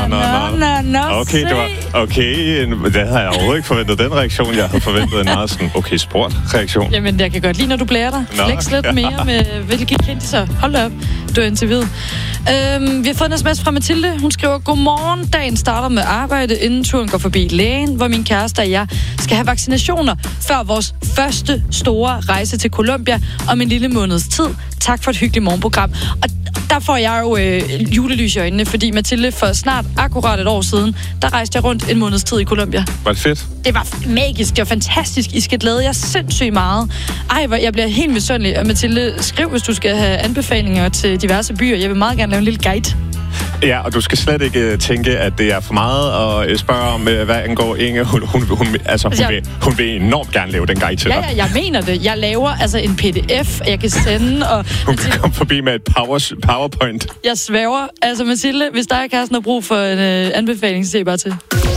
Okay, det var... Okay, det havde jeg overhovedet ikke forventet, den reaktion. Jeg havde forventet en meget sådan, okay, sport-reaktion. Jamen, jeg kan godt lide, når du blærer dig. Flex lidt mere med, hvilke kendiser. Hold da op, du er interviewet. Vi har fået en sms fra Mathilde. Hun skriver, godmorgen, dagen starter med arbejde, inden turen går forbi lægen, hvor min kæreste og jeg skal have vaccinationer før vores første store rejse til Colombia om en lille måneds tid. Tak for et hyggeligt morgenprogram. Og der får jeg jo julelys i øjnene, fordi Mathilde, for snart akkurat et år siden, der rejste jeg rundt en måneds tid i Colombia. Var det fedt? Det var magisk, det var fantastisk. I skal glæde jer sindssygt meget. Jeg bliver helt misundelig. Og Mathilde, skriv, hvis du skal have anbefalinger til diverse byer. Jeg vil meget gerne lave en lille guide. Ja, og du skal slet ikke tænke, at det er for meget at spørge om, hvad angår Inge. Hun vil enormt gerne lave den guide til dig. Ja, jeg mener det. Jeg laver altså en pdf, jeg kan sende. Og hun kan komme forbi med et PowerPoint. Jeg svæver. Altså Mathilde, hvis dig og kæresten har brug for en anbefaling, så se bare til.